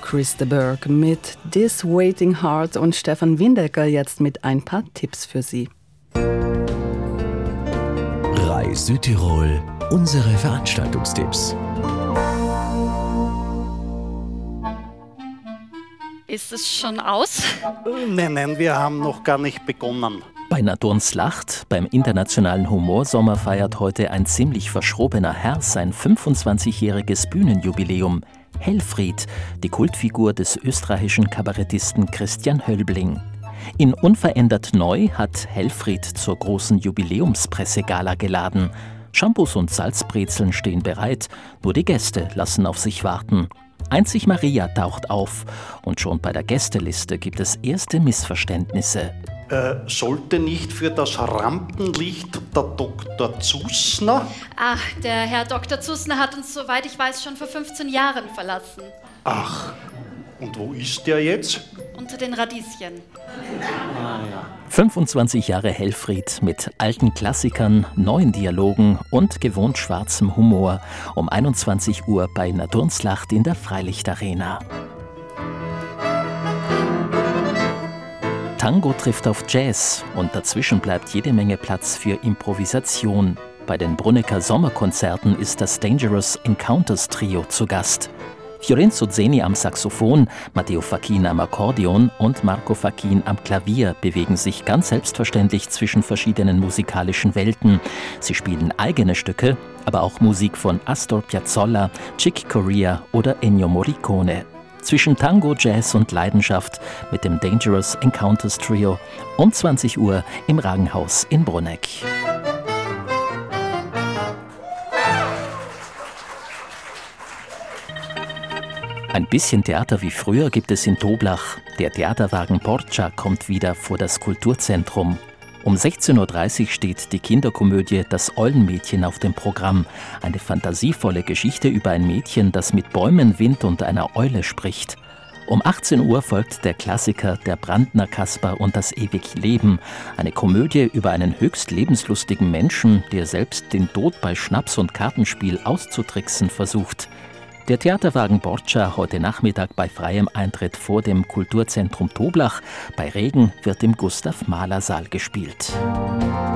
Chris de Burgh mit This Waiting Heart und Stefan Windecker jetzt mit ein paar Tipps für Sie. Reis Südtirol, unsere Veranstaltungstipps. Ist es schon aus? Nein, wir haben noch gar nicht begonnen. Bei Nadurnslacht, beim Internationalen Humorsommer, feiert heute ein ziemlich verschrobener Herr sein 25-jähriges Bühnenjubiläum. Helfried, die Kultfigur des österreichischen Kabarettisten Christian Hölbling. In Unverändert Neu hat Helfried zur großen Jubiläumspressegala geladen. Shampoos und Salzbrezeln stehen bereit, nur die Gäste lassen auf sich warten. Einzig Maria taucht auf und schon bei der Gästeliste gibt es erste Missverständnisse. Sollte nicht für das Rampenlicht der Dr. Zusner? Ach, der Herr Dr. Zusner hat uns, soweit ich weiß, schon vor 15 Jahren verlassen. Ach, und wo ist der jetzt? Unter den Radieschen. 25 Jahre Helfried mit alten Klassikern, neuen Dialogen und gewohnt schwarzem Humor. Um 21 Uhr bei Nadurnslacht in der Freilichtarena. Tango trifft auf Jazz und dazwischen bleibt jede Menge Platz für Improvisation. Bei den Brunnecker Sommerkonzerten ist das Dangerous Encounters Trio zu Gast. Fiorenzo Zeni am Saxophon, Matteo Fachin am Akkordeon und Marco Fachin am Klavier bewegen sich ganz selbstverständlich zwischen verschiedenen musikalischen Welten. Sie spielen eigene Stücke, aber auch Musik von Astor Piazzolla, Chick Corea oder Ennio Morricone. Zwischen Tango, Jazz und Leidenschaft mit dem Dangerous Encounters Trio um 20 Uhr im Ragenhaus in Brunegg. Ein bisschen Theater wie früher gibt es in Toblach. Der Theaterwagen Porcia kommt wieder vor das Kulturzentrum. Um 16.30 Uhr steht die Kinderkomödie Das Eulenmädchen auf dem Programm. Eine fantasievolle Geschichte über ein Mädchen, das mit Bäumen, Wind und einer Eule spricht. Um 18 Uhr folgt der Klassiker Der Brandner Kaspar und das ewig Leben. Eine Komödie über einen höchst lebenslustigen Menschen, der selbst den Tod bei Schnaps und Kartenspiel auszutricksen versucht. Der Theaterwagen Porcia heute Nachmittag bei freiem Eintritt vor dem Kulturzentrum Toblach. Bei Regen wird im Gustav-Mahler-Saal gespielt.